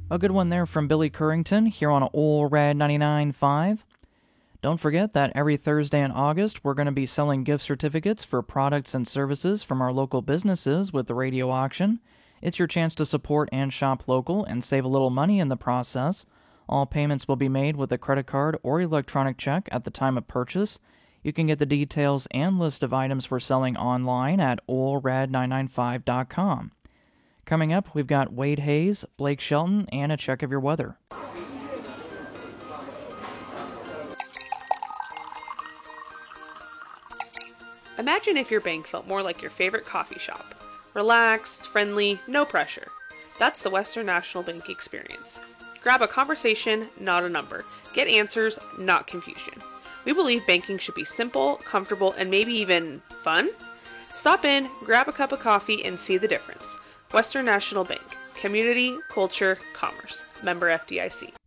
A good one there from Billy Currington here on Ole Red 99.5. Don't forget that every Thursday in August, we're going to be selling gift certificates for products and services from our local businesses with the radio auction. It's your chance to support and shop local and save a little money in the process. All payments will be made with a credit card or electronic check at the time of purchase. You can get the details and list of items we're selling online at OleRad995.com. Coming up, we've got Wade Hayes, Blake Shelton, and a check of your weather. Imagine if your bank felt more like your favorite coffee shop. Relaxed, friendly, no pressure. That's the Western National Bank experience. Grab a conversation, not a number. Get answers, not confusion. We believe banking should be simple, comfortable, and maybe even fun. Stop in, grab a cup of coffee, and see the difference. Western National Bank. Community, culture, commerce. Member FDIC.